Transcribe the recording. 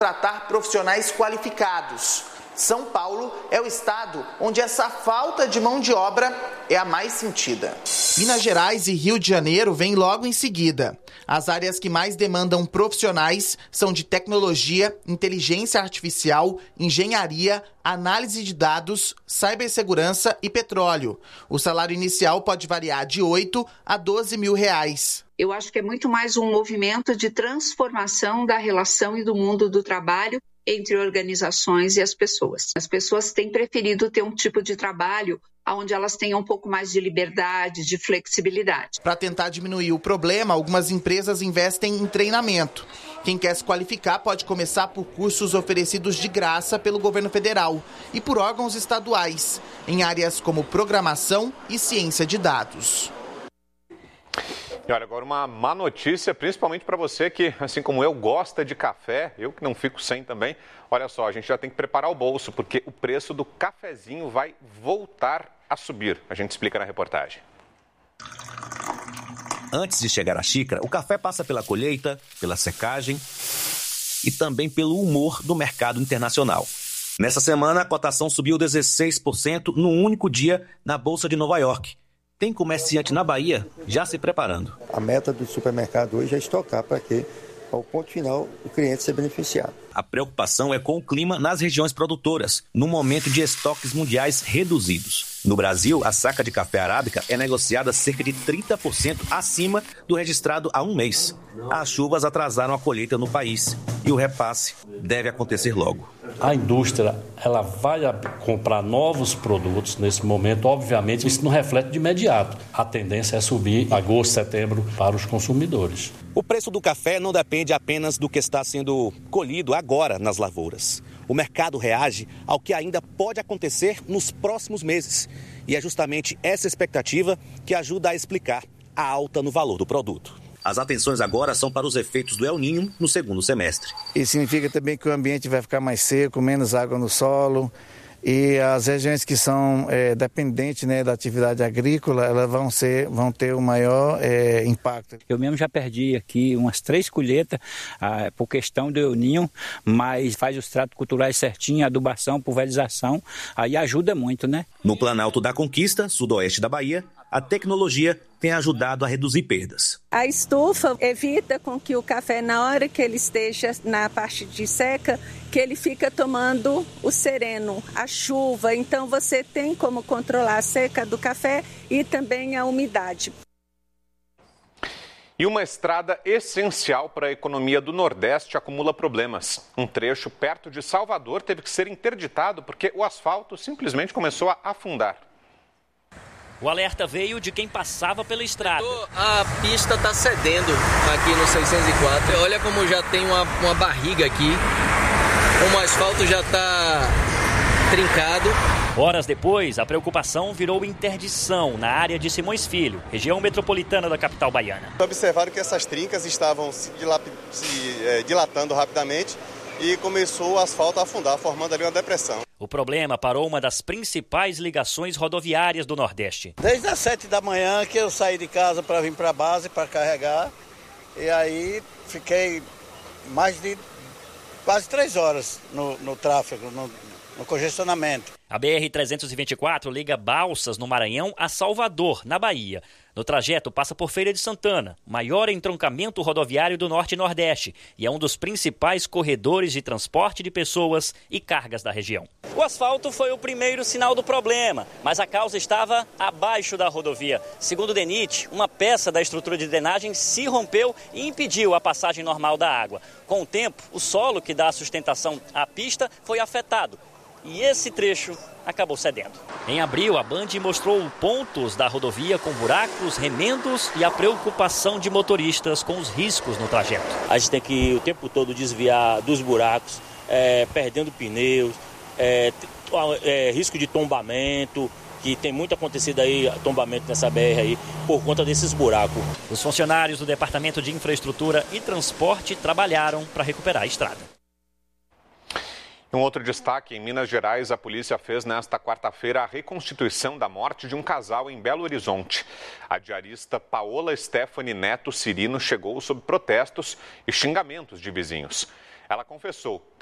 Contratar profissionais qualificados. São Paulo é o estado onde essa falta de mão de obra é a mais sentida. Minas Gerais e Rio de Janeiro vêm logo em seguida. As áreas que mais demandam profissionais são de tecnologia, inteligência artificial, engenharia, análise de dados, cibersegurança e petróleo. O salário inicial pode variar de 8 a 12 mil reais. Eu acho que é muito mais um movimento de transformação da relação e do mundo do trabalho entre organizações e as pessoas. As pessoas têm preferido ter um tipo de trabalho onde elas tenham um pouco mais de liberdade, de flexibilidade. Para tentar diminuir o problema, algumas empresas investem em treinamento. Quem quer se qualificar pode começar por cursos oferecidos de graça pelo governo federal e por órgãos estaduais, em áreas como programação e ciência de dados. E olha, agora uma má notícia, principalmente para você que, assim como eu, gosta de café, eu que não fico sem também. Olha só, a gente já tem que preparar o bolso, porque o preço do cafezinho vai voltar a subir. A gente explica na reportagem. Antes de chegar à xícara, o café passa pela colheita, pela secagem e também pelo humor do mercado internacional. Nessa semana, a cotação subiu 16% num único dia na Bolsa de Nova York. Tem comerciante na Bahia já se preparando. A meta do supermercado hoje é estocar para que, ao ponto final, o cliente seja beneficiado. A preocupação é com o clima nas regiões produtoras, no momento de estoques mundiais reduzidos. No Brasil, a saca de café arábica é negociada cerca de 30% acima do registrado há um mês. As chuvas atrasaram a colheita no país e o repasse deve acontecer logo. A indústria ela vai comprar novos produtos nesse momento. Obviamente, isso não reflete de imediato. A tendência é subir agosto, setembro para os consumidores. O preço do café não depende apenas do que está sendo colhido agora nas lavouras. O mercado reage ao que ainda pode acontecer nos próximos meses. E é justamente essa expectativa que ajuda a explicar a alta no valor do produto. As atenções agora são para os efeitos do El Niño no segundo semestre. Isso significa também que o ambiente vai ficar mais seco, menos água no solo. E as regiões que são dependentes, né, da atividade agrícola, elas vão ter o maior impacto. Eu mesmo já perdi aqui umas 3 colheitas por questão do El Niño, mas faz os tratos culturais certinho, adubação, pulverização, aí ajuda muito, né? No Planalto da Conquista, sudoeste da Bahia, a tecnologia tem ajudado a reduzir perdas. A estufa evita com que o café, na hora que ele esteja na parte de seca, que ele fica tomando o sereno, a chuva. Então você tem como controlar a seca do café e também a umidade. E uma estrada essencial para a economia do Nordeste acumula problemas. Um trecho perto de Salvador teve que ser interditado porque o asfalto simplesmente começou a afundar. O alerta veio de quem passava pela estrada. A pista está cedendo aqui no 604. Olha como já tem uma barriga aqui. Como o asfalto já está trincado. Horas depois, a preocupação virou interdição na área de Simões Filho, região metropolitana da capital baiana. Observaram que essas trincas estavam se dilatando rapidamente e começou o asfalto a afundar, formando ali uma depressão. O problema parou uma das principais ligações rodoviárias do Nordeste. Desde as 7 da manhã que eu saí de casa para vir para a base, para carregar, e aí fiquei mais de quase 3 horas no tráfego, no congestionamento. A BR-324 liga Balsas, no Maranhão, a Salvador, na Bahia. No trajeto passa por Feira de Santana, maior entroncamento rodoviário do Norte e Nordeste, e é um dos principais corredores de transporte de pessoas e cargas da região. O asfalto foi o primeiro sinal do problema, mas a causa estava abaixo da rodovia. Segundo o DENIT, uma peça da estrutura de drenagem se rompeu e impediu a passagem normal da água. Com o tempo, o solo que dá sustentação à pista foi afetado. E esse trecho acabou cedendo. Em abril, a Band mostrou pontos da rodovia com buracos, remendos e a preocupação de motoristas com os riscos no trajeto. A gente tem que o tempo todo desviar dos buracos, perdendo pneus, risco de tombamento, que tem muito acontecido aí, tombamento nessa BR aí, por conta desses buracos. Os funcionários do Departamento de Infraestrutura e Transporte trabalharam para recuperar a estrada. Um outro destaque, em Minas Gerais, a polícia fez nesta quarta-feira a reconstituição da morte de um casal em Belo Horizonte. A diarista Paola Stephanie Neto Cirino chegou sob protestos e xingamentos de vizinhos. Ela confessou